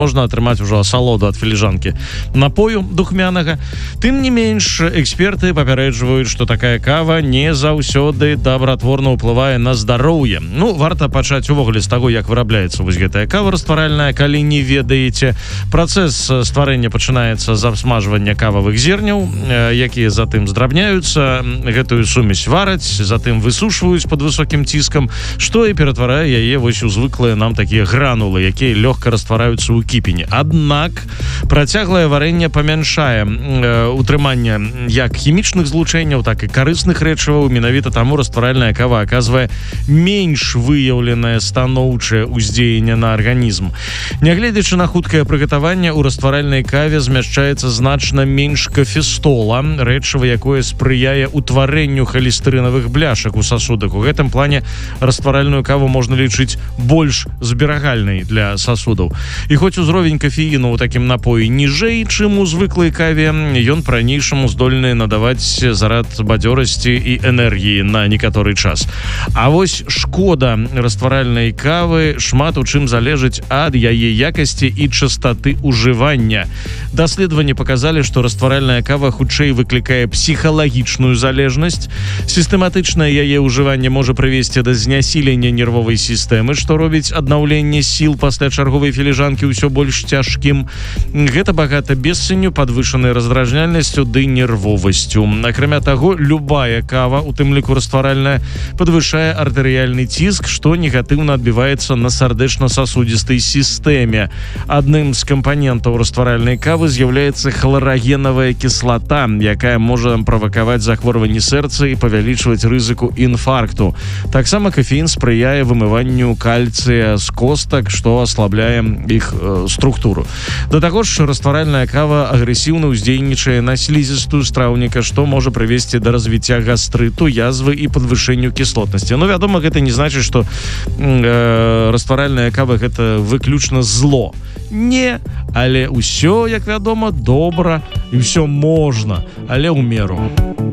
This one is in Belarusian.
можна атрымаць ужо асалоду ад філіжанкі напою духмянага. Тым не менш, эксперты папярэджваюць, што такая кава не заўсёды добратворна ўплывае на здароўе. Ну, варта пачаць увогуле з таго, як вырабляецца вось гэтая кава растваральная, калі не ведаеце. Працэс стварэння пачынаецца з абсмажвання кававых зерняў, якія затым здрабняюцца, гэтую сумесь вараць, затым высушваюць пад высокім ціскам, што і ператварае яе вось у звыклыя нам такія гранулы, якія лёгка раствараюцца ў кіпені. Аднак працяглае варэнне памяншае утрыманне як хімічных злучэнняў, так і карысных рэчываў. Менавіта таму растваральная кава аказвае менш выяўленае станоўчае ўздзеянне на арганізм. Нягледзячы на хуткае прыгатаванне, у растваральнай каве змяшчаецца значна менш кафестола, рэчыва, якое спрыяе ўтварэнню халестырынавых бляшак у сасудах. У гэтым плане растваральную каву можна лічыць больш зберагальнай для сасудаў. І хоць узровень кафеіну ў такім напоі ніжэй, чым у звыклай каве, ён па-ранейшаму здольны надаваць зарад бадзёрасці і энергіі на некаторы час. А вось шкода растваральнай кавы шмат у чым залежыць ад яе якасці і частоты ўжывання. Даследаванні паказалі, што растваральная кава хутчэй выклікае псіхалагічную залежнасць. Сістэматычнае яе ўжыванне можа прывесці да знясілення нервовай сістэмы, што робіць аднаўленне сіл пасля чарговай філіжанкі ўсё больш цяжкім. Гэта багата бессэнню, падвышанай раздражняльнасцю ды нервовасцю. Акрамя таго, любая кава, у тым ліку растваральная, падвышае артэрыяльны ціск, што негатыўна адбіваецца на сардэчна-сасудзістай сістэме. Адным з кампанентаў растваральнай кавы з'яўляецца хларагенавая кіслата, якая можа правакаваць захворванні сэрца і павялічваць рызыку інфаркту. Таксама кафеін спрыяе вымыванню кальцыя з костак, што аслабляе іх структуру. Да таго ж, растваральная кава агрэсіўна ўздзейнічае на слізістую страўніка, што можа прывесці да развіцця гастрыту, язвы і падвышэнню кіслотнасці. Ну, вядома, гэта не значыць, што растваральная кава гэта выключна зло. Не, але ўсё, як вядома, добра і ўсё можна, але ў меру.